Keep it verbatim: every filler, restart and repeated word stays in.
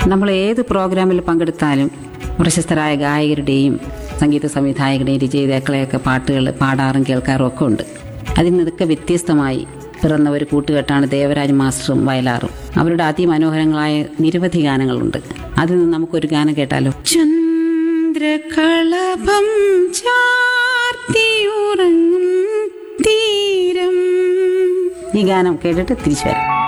നമ്മൾ ഏത് പ്രോഗ്രാമിൽ പങ്കെടുത്താലും പ്രശസ്തരായ ഗായകരുടെയും സംഗീത സംവിധായകരുടെയും രചയിതാക്കളെയൊക്കെ പാട്ടുകൾ പാടാറും കേൾക്കാറും ഒക്കെ ഉണ്ട്. അതിൽ നിന്നൊക്കെ വ്യത്യസ്തമായി പിറന്ന ഒരു കൂട്ടുകെട്ടാണ് ദേവരാജ് മാസ്റ്ററും വയലാറും. അവരുടെ അതിമനോഹരങ്ങളായ നിരവധി ഗാനങ്ങളുണ്ട്. അതിൽ നിന്ന് നമുക്കൊരു ഗാനം കേട്ടാലോ? ചന്ദ്രകളഭം ചാർത്തിയുറങ്ങും തീരം. ഈ ഗാനം കേട്ടിട്ട് തിരിച്ചു വരാം.